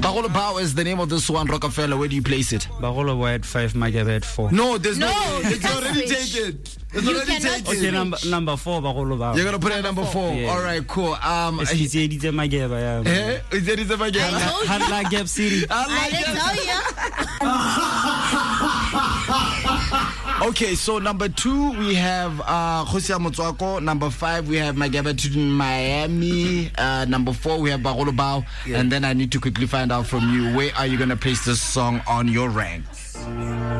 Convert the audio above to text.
Bagolo Bao is the name of this one, Rockefeller. Where do you place it? Bagolo Bao at 5, Magebe at 4. No, there's no way. It's that's already switch. taken. It's You already cannot taken. Okay, number 4, Bagolo Bao. You're gonna put it at number 4. Yeah. All right, cool. He said it's a Magebe. Is it a I told you. Handla Gap City. I didn't tell you. Okay, so number 2 we have Khosia Motswako. Number 5 we have Magebe to Miami. Number 4 we have Bagolo Bao. Yeah. And then I need to quickly find out from you, where are you gonna place this song on your ranks?